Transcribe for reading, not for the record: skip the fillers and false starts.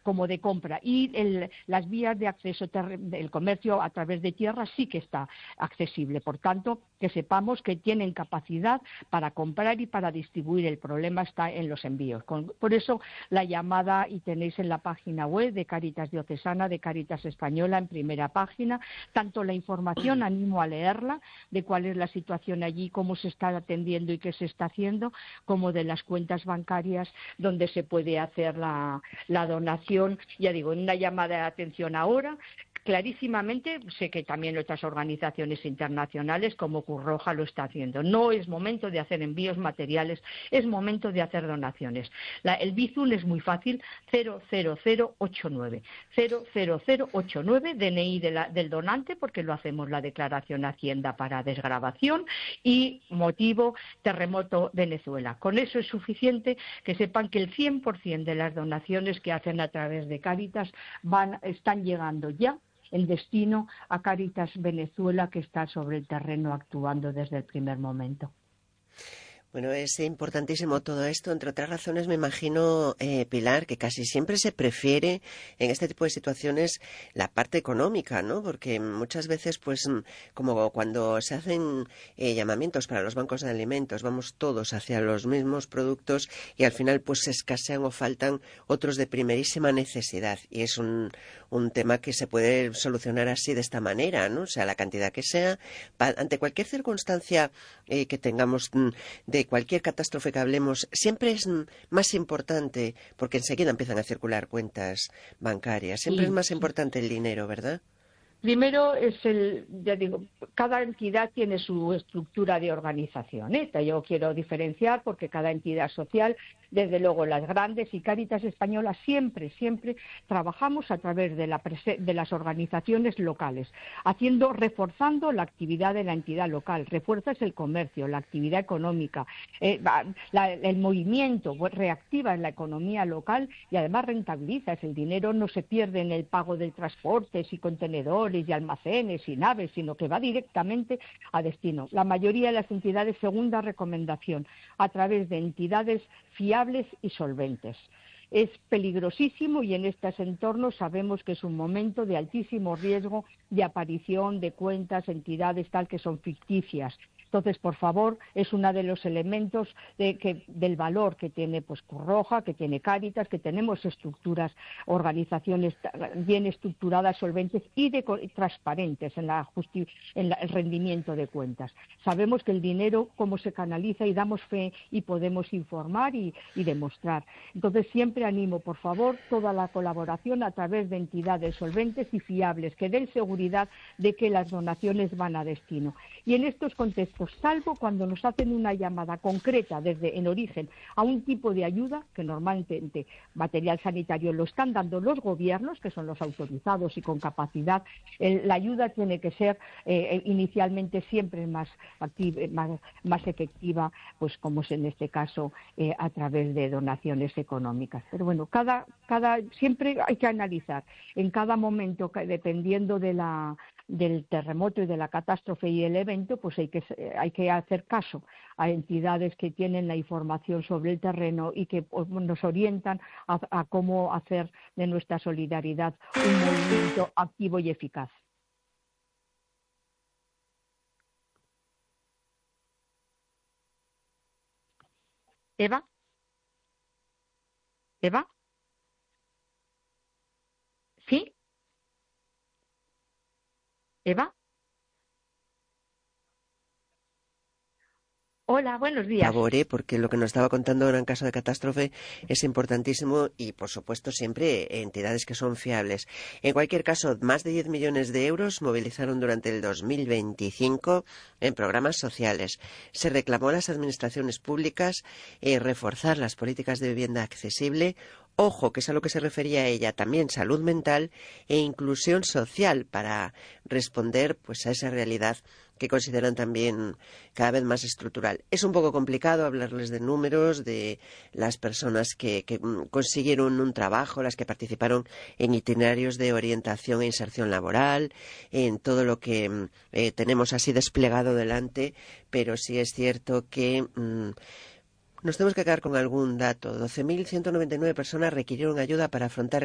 como de compra. Y las vías de acceso del comercio a través de tierra sí que está accesible. Por tanto, que sepamos que tienen capacidad para comprar y para distribuir. El problema está en los envíos. Por eso la llamada, y tenéis en la página web de Cáritas Diocesana, de Cáritas Española, en primera página, tanto la información, animo a leerla, de cuál es la situación allí, cómo se está atendiendo y qué se está haciendo, como de las cuentas bancarias donde se puede hacer la donación, ya digo, en una llamada de atención ahora. Clarísimamente, sé que también otras organizaciones internacionales como Cruz Roja lo está haciendo. No es momento de hacer envíos materiales, es momento de hacer donaciones. El Bizum es muy fácil, 00089. 00089, DNI del donante, porque lo hacemos la declaración Hacienda para desgravación, y motivo terremoto Venezuela. Con eso es suficiente. Que sepan que el 100% de las donaciones que hacen a través de Cáritas están llegando ya el destino a Cáritas Venezuela, que está sobre el terreno actuando desde el primer momento. Bueno, es importantísimo todo esto, entre otras razones, me imagino, Pilar, que casi siempre se prefiere en este tipo de situaciones la parte económica, ¿no? Porque muchas veces, pues, como cuando se hacen llamamientos para los bancos de alimentos, vamos todos hacia los mismos productos y al final, pues, se escasean o faltan otros de primerísima necesidad. Y es un tema que se puede solucionar así, de esta manera, ¿no? O sea, la cantidad que sea, ante cualquier circunstancia que tengamos de cualquier catástrofe que hablemos, siempre es más importante, porque enseguida empiezan a circular cuentas bancarias, siempre es más importante el dinero, ¿verdad? Primero ya digo, cada entidad tiene su estructura de organización, ¿eh? Yo quiero diferenciar, porque cada entidad social, desde luego las grandes, y Cáritas Española siempre trabajamos a través de las organizaciones locales, reforzando la actividad de la entidad local. Refuerzas el comercio, la actividad económica, el movimiento, reactiva en la economía local, y además rentabilizas. El dinero no se pierde en el pago de transportes y contenedores y almacenes y naves, sino que va directamente a destino. La mayoría de las entidades, segunda recomendación, a través de entidades fiables y solventes. Es peligrosísimo, y en estos entornos sabemos que es un momento de altísimo riesgo de aparición de cuentas, entidades tal que son ficticias. Entonces, por favor, es uno de los elementos del valor que tiene, pues, Cruz Roja, que tiene Cáritas, que tenemos organizaciones bien estructuradas, solventes y transparentes en el rendimiento de cuentas. Sabemos que el dinero, cómo se canaliza, y damos fe y podemos informar y demostrar. Entonces, siempre animo, por favor, toda la colaboración a través de entidades solventes y fiables, que den seguridad de que las donaciones van a destino. Y en estos contextos, salvo cuando nos hacen una llamada concreta desde en origen a un tipo de ayuda, que normalmente material sanitario lo están dando los gobiernos, que son los autorizados y con capacidad, la ayuda tiene que ser inicialmente siempre más efectiva, pues como es en este caso, a través de donaciones económicas. Pero bueno, siempre hay que analizar en cada momento, dependiendo del terremoto y de la catástrofe y el evento, pues hay que hacer caso a entidades que tienen la información sobre el terreno y que nos orientan a cómo hacer de nuestra solidaridad un movimiento activo y eficaz. ¿Eva? ¿Sí? ¿Eva? Hola, buenos días. Por favor, porque lo que nos estaba contando ahora en caso de catástrofe es importantísimo, y por supuesto siempre entidades que son fiables. En cualquier caso, más de 10 millones de euros movilizaron durante el 2025 en programas sociales. Se reclamó a las administraciones públicas reforzar las políticas de vivienda accesible. Ojo, que es a lo que se refería ella, también salud mental e inclusión social, para responder, pues, a esa realidad que consideran también cada vez más estructural. Es un poco complicado hablarles de números, de las personas que consiguieron un trabajo, las que participaron en itinerarios de orientación e inserción laboral, en todo lo que tenemos así desplegado delante, pero sí es cierto que nos tenemos que quedar con algún dato. 12.199 personas requirieron ayuda para afrontar